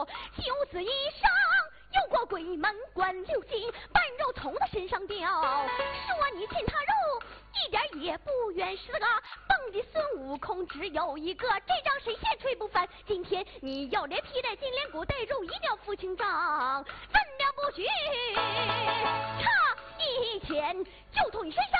就此以上有过鬼门关六金，半肉从他身上掉，说你擒他肉一点也不冤是个蹦的孙悟空只有一个，这招谁先吹不翻？今天你要连皮带筋连骨带肉一定要付清账，分了不许差一钱就从你身上